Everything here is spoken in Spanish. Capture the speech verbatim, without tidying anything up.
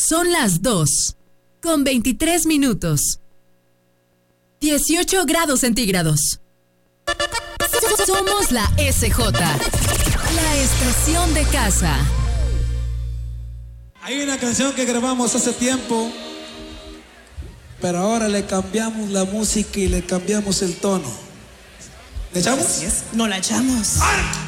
Son las dos, con veintitrés minutos. dieciocho grados centígrados. Somos la S J, la estación de casa. Hay una canción que grabamos hace tiempo, pero ahora le cambiamos la música y le cambiamos el tono. ¿Le echamos? No la echamos. ¡Ah!